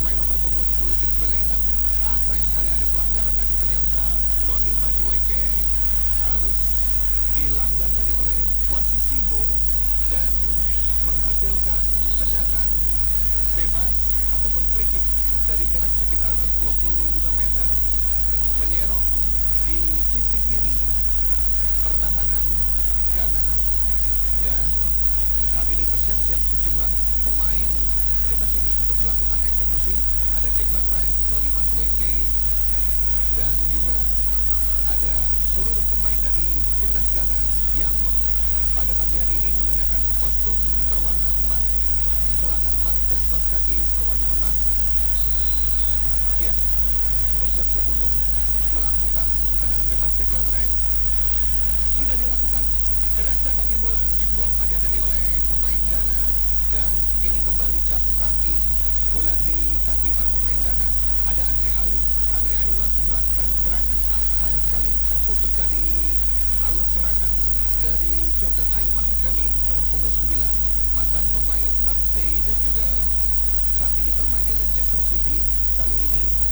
pemain nomor punggung 10 Jude Bellingham. Sayang sekali ada pelanggaran tadi, ternyata Noni Madueke harus dilanggar tadi oleh wasit Sibo dan menghasilkan tendangan bebas ataupun free kick dari jarak sekitar 25 meter menyerong di sisi kiri pertahanan Ghana, dan saat ini bersiap-siap sejumlah pemain timnas Inggris untuk melakukan eksekusi. Ada Declan Rice, Noni Madueke, dan juga ada seluruh pemain dari timnas Ghana yang pada pagi hari ini mengenakan kostum berwarna emas, celana emas, dan kaos kaki berwarna emas. Ya, bersiap-siap untuk melakukan tendangan bebas. Declan Rice sudah dilakukan, deras datangnya bola dibuang saja tadi oleh pemain Ghana, dan kini kembali jatuh kaki, bola di kaki para pemain Ghana. Ada Andre Ayew langsung melakukan serangan. Sayang sekali terputus tadi alur serangan dari Jordan Ayew, maksud kami, nomor punggung 9, mantan pemain Marseille dan juga saat ini bermain di Manchester City. Kali ini